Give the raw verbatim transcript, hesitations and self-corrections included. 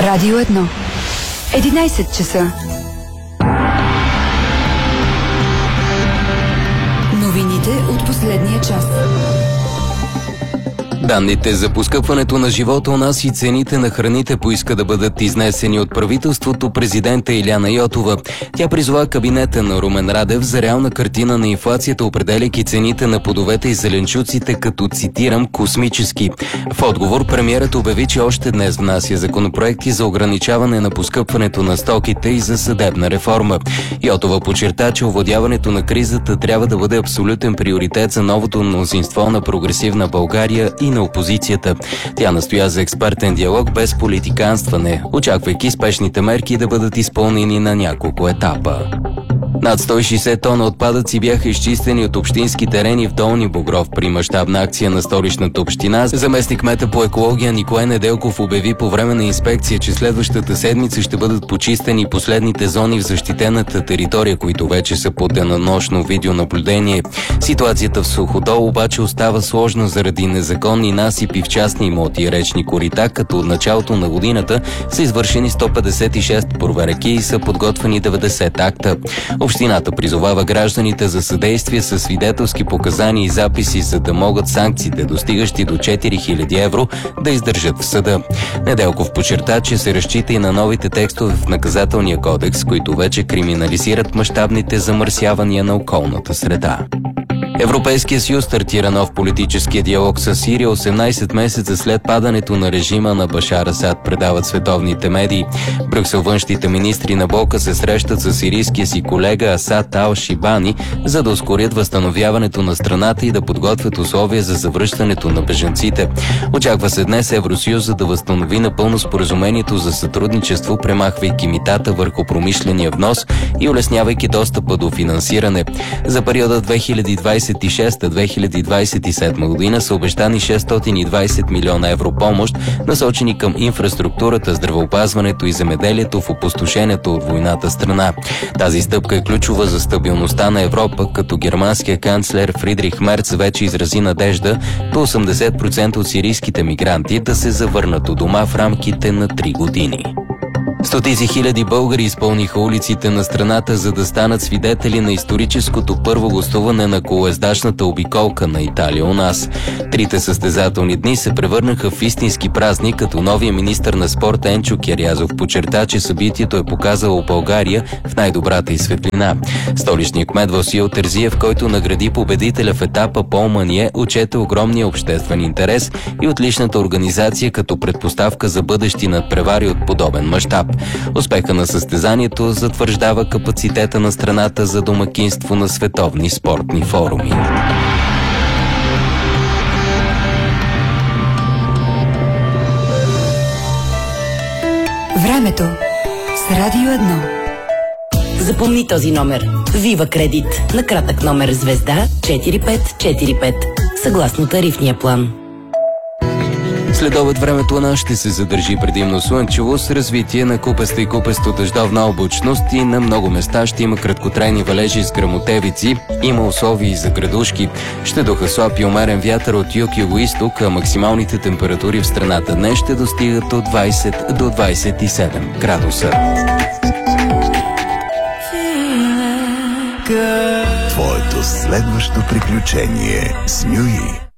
Радио едно. единайсет часа. Новините от последния час. Данните за поскъпването на живота у нас и цените на храните поиска да бъдат изнесени от правителството президента Илияна Йотова. Тя призова кабинета на Румен Радев за реална картина на инфлацията, определяйки цените на плодовете и зеленчуците като, цитирам, космически. В отговор премиерът обяви, че още днес внася законопроекти за ограничаване на поскъпването на стоките и за съдебна реформа. Йотова подчерта, че овладяването на кризата трябва да бъде абсолютен приоритет за новото мнозинство на Прогресивна България и на опозицията. Тя настоя за експертен диалог без политиканстване, очаквайки спешните мерки да бъдат изпълнени на няколко етапа. Над сто и шейсет тона отпадъци бяха изчистени от общински терени в Долни Богров при мащабна акция на Столичната община. Заместник-кмета по екология Николай Неделков обяви по време на инспекция, че следващата седмица ще бъдат почистени последните зони в защитената територия, които вече са под денонощно видеонаблюдение. Ситуацията в Суходол обаче остава сложна заради незаконни насипи в частни имоти и речни корита, като от началото на годината са извършени сто петдесет и шест проверки и са подготвени деветдесет акта. Общината призовава гражданите за съдействие със свидетелски показания и записи, за да могат санкциите, достигащи до четири хиляди евро, да издържат в съда. Неделков подчерта, че се разчита и на новите текстове в наказателния кодекс, които вече криминализират мащабните замърсявания на околната среда. Европейския съюз стартира нов политически диалог с Сирия осемнайсет месеца след падането на режима на Башар Асад, предават световните медии. Брюксел външните министри на блока се срещат с сирийския си колега Асад Ал-Шибани, за да ускорят възстановяването на страната и да подготвят условия за завръщането на бежанците. Очаква се днес Евросъюза да възстанови напълно споразумението за сътрудничество, премахвайки митата върху промишления внос и улеснявайки достъпа до финансиране. За периода две хиляди двайсет и шеста - две хиляди двайсет и седма година са обещани шестстотин и двайсет милиона евро помощ, насочени към инфраструктурата, здравеопазването и земеделието в опустошението от войната страна. Тази стъпка е ключова за стабилността на Европа, като германския канцлер Фридрих Мерц вече изрази надежда до осемдесет процента от сирийските мигранти да се завърнат у дома в рамките на три години. Стотици хиляди българи изпълниха улиците на страната, за да станат свидетели на историческото първо гостуване на колоездачната обиколка на Италия у нас. Трите състезателни дни се превърнаха в истински празник, като новия министър на спорта Енчо Керязов подчерта, че събитието е показало България в най-добрата и светлина. Столичният кмет Васил Терзиев, който награди победителя в етапа Пол Мание, отчете огромния обществен интерес и отличната организация като предпоставка за бъдещи надпревари от подобен мащаб. Успеха на състезанието затвърждава капацитета на страната за домакинство на световни спортни форуми. Времето с Радио едно. Запомни този номер. Вива Кредит. На кратък номер звезда четири пет четири пет. Съгласно тарифния план. След обед времето у нас ще се задържи предимно слънчево с развитие на купеста и купесто дъждовна облачност и на много места ще има краткотрайни валежи с гръмотевици, има условия и за градушки. Ще духа слаб и умерен вятър от юг и юго-исток, а максималните температури в страната днес ще достигат от двайсет до двайсет и седем градуса. Твоето следващо приключение с Нюи.